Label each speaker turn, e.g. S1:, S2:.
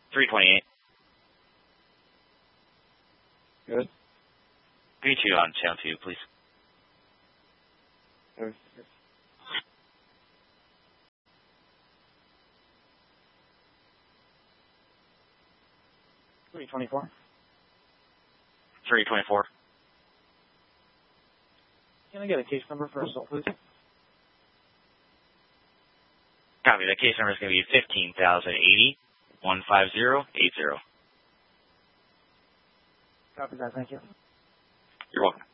S1: 328.
S2: Good.
S1: V2 on channel 2, please.
S2: Good. 324.
S1: 324.
S2: Can I get a case number for assault, please?
S1: Copy. The case number is going to be 15,080 15080.
S2: Copy that. Thank you.
S1: You're welcome.